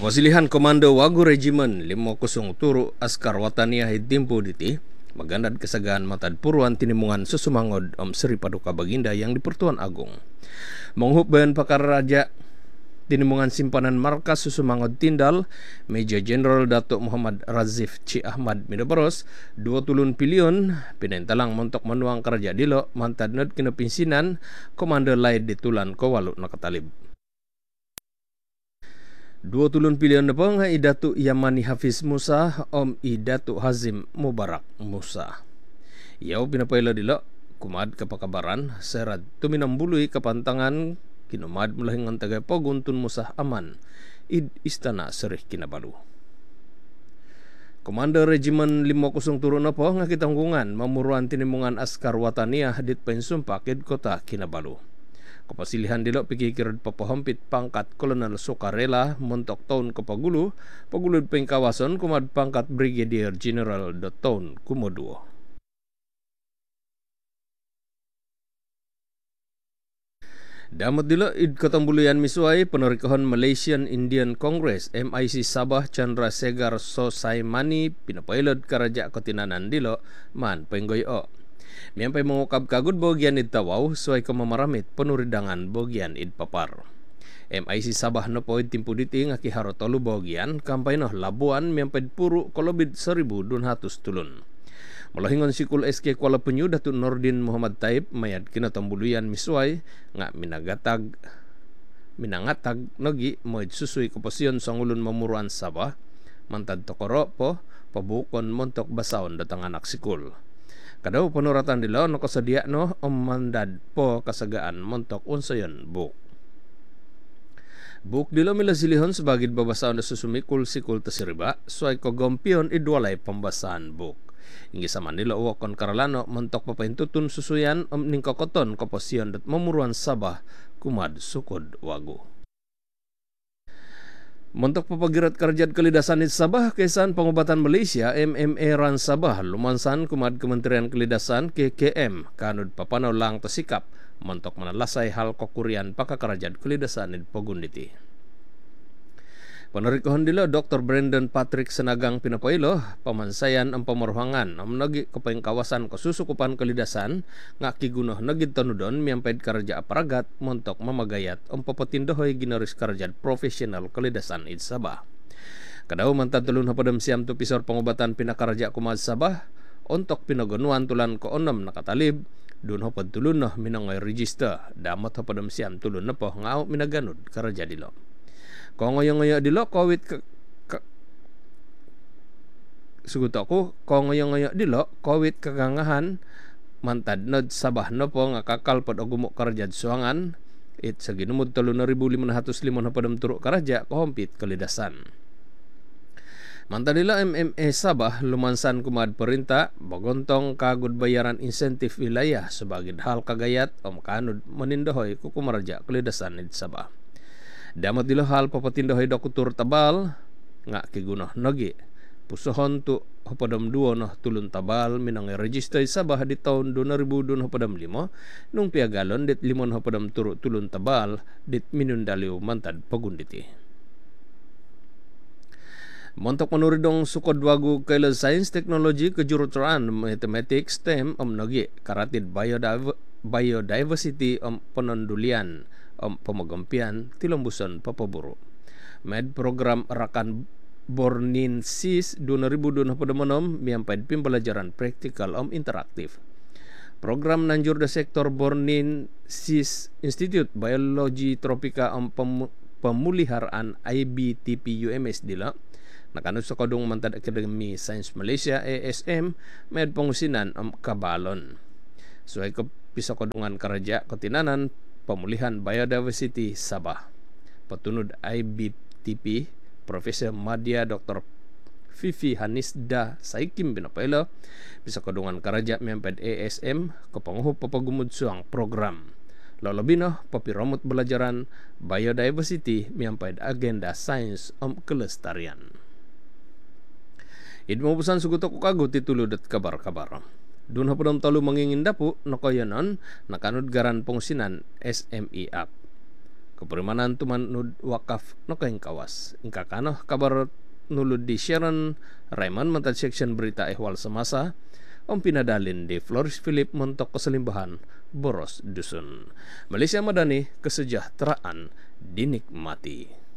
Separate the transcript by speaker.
Speaker 1: Kapasilihan Komando Wagu Regimen 50 Turu Askar Wataniah Timpo Diti magandad kasagaan matad puruan tinimungan susumangod Sri Paduka Baginda yang di Pertuan Agung. Menghuban pakar raja tinimungan simpanan markas susumangod Tindal Major General Datuk Muhammad Razif Ci Ahmad Midabaros 20 pilyon pinentalang montok manuang kerja dilo mantad nod kinapinsinan Komando lain ditulan kawalu nakatalib. 20 pilihan na po nga Idatu Yamani Hafiz Musa Idatu Hazim Mubarak Musa. Yaw pinapayla dilo kumad kapakabaran serad tuminambuloy kapantangan kinumad mulahingan tagay Poguntun Musa Aman Istana Serih Kinabalu. Komando Regimen 50 Turu na po nga kitanggungan mamuruan tinimungan Askar Wataniah hadit pensumpakid kota Kinabalu. Kapasilihan dilo pikikirad papahampit pangkat Kolonel Sukarela montok taon kapagulu pagulod pengkawason kumad pangkat Brigadier General do taon kumoduo. Damot dilo id katambuluyan misuay panarikahan Malaysian Indian Congress MIC Sabah Chandra Segar Sosaimani pinapailod karaja katinanan dilo man penggoyo. Miyempay mangukab kagud bogyan id tawaw suay kamamaramit panuridangan bogyan id papar. MIC Sabah no po id timpo diti nga kiharo tolo bogyan kampay no labuan miyempay puro kolobid 1,200 tulun. Malahingon sikul SK Kuala Penyu Datuk Nordin Muhammad Taib mayad kinatambuluyan misuay nga minangatag nogi mo'id susuy kopasyon sa ngulon mamuruan Sabah mantad tokoro po pabukon montok basaon datang anak sikul. Kadaw panuratan dilo no kasadia no mandad po kasagaan montok unsayon buk. Buk dilo mila silihon sebagid babasaon na susumikul sikul tasiriba suay kogompion idwalay pambasahan buk. Ingi saman nila uwakon karalano montok papaintutun susuyan ning kokoton kopasyon dat mamuruan Sabah kumad sukod wagu. Montok papagirat karjad kalidasan it Sabah kesan pangubatan Malaysia MMA Ran Sabah lumansan kumad Kementerian Kalidasan KKM kanud papanaw lang tasikap montok manalasay hal kokurian pakakarajad kalidasan it Pagunditi. Panarikohan dilo Dr. Brendan Patrick Senagang pinapailo pamansayan ang pamaruhangan ang nagi kapayang kawasan kasusukupan kalidasan nga kigunoh nagid tanudon miyamped karja aparagat montok mamagayat ang papatindohoy ginaris karjad profesional kalidasan id Sabah. Kadaw man tadulon hapadam siyam to pisor pangubatan pinakarja kumad Sabah ontok pinagonuan tulan ko onom nakatalib dun hapad tulun no minangoy register damot hapadam siyam tulun na po nga minaganud karja dilo. Kung ngayon dilo COVID sugot ako kung ngayon dilo COVID kagangahan mantad nod Sabah no po nga kakalpod og gumo karajad suangan it sa ginumod 3,505 na padam turo karaja kohompit kalidasan. Mantad nila MMA Sabah lumansan kumad perinta bagontong kagud bayaran incentive wilayah sebagid hal kagayat o makanod manindohoy kukumaraja kalidasan id Sabah. Damot dilo hal papatindohoy Dr. Tabal nga kigunoh nogi pusohon tu hapadam 2 no tulun tabal minang register Sabah di taon 2002 hapadam 5 nung piagalon dit 5 hapadam turu tulun tabal dit minundaliw mantad Pagunditi. Montok manuridong sukod wagu kaila science technology kejuruteraan mathematics STEM nogi karatid biodiversity penondulian pamagampian tilombuson papaburo. Med program Rakan Bornin SIS 2002 miyampad pimbalajaran praktikal interaktif. Program nanjur da sektor Bornin SIS Institute Biology Tropika pemuliharaan IBTP UMS dila nakanod sa kadung mantad Academy Science Malaysia ASM med pangusinan kabalon. So ay kapisa kadungan karaja katinanan pemulihan biodiversity Sabah. Patunod IBTP Profesor Madya Dr. Fifi Hanisda Saikim binapaila bisa kadungan karaja miyampad ASM kapanguho papagumud suang program. Lalabino papiramot belajaran biodiversity miyampad agenda science kelestarian. Idmabusan sugutok ko kago titulod at kabar-kabar. Doon hapadam talo manginginda po nakayanan nakanod garan pongsinan SME Act. Kapurimanan tuman nud wakaf no kaing kawas. Ingka kano kabar nulud di Sharon Raymond mantad section berita ehwal semasa om pinadalin di Floris Philip montok keselimbahan boros dusun. Malaysia Madani, kesejahteraan dinikmati.